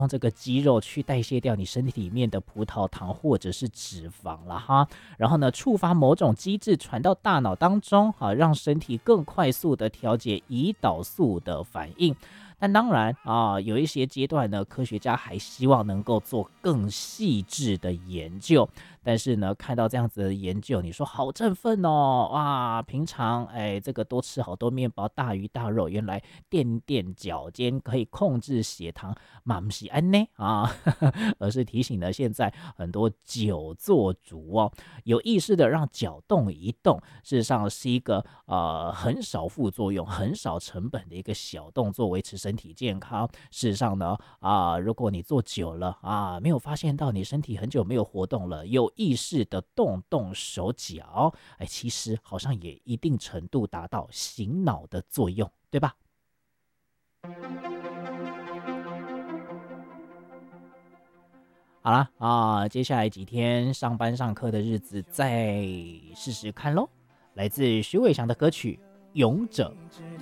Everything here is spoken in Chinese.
用这个肌肉去代谢掉你身体里面的葡萄糖或者是脂肪了哈，然后呢，触发某种机制传到大脑当中，让身体更快速的调节胰岛素的反应。但当然有一些阶段呢，科学家还希望能够做更细致的研究。但是呢，看到这样子的研究，你说好振奋哦！哇，平常这个多吃好多面包、大鱼大肉，原来垫脚尖可以控制血糖，嘛不是安呢而是提醒了现在很多久坐族有意识的让脚动一动，事实上是一个很少副作用、很少成本的一个小动作，维持身体健康。事实上呢，如果你坐久了没有发现到你身体很久没有活动了，有意识的动动手脚，其实好像也一定程度达到醒脑的作用，对吧？好啦接下来几天上班上课的日子再试试看咯。来自徐伟翔的歌曲《勇者》。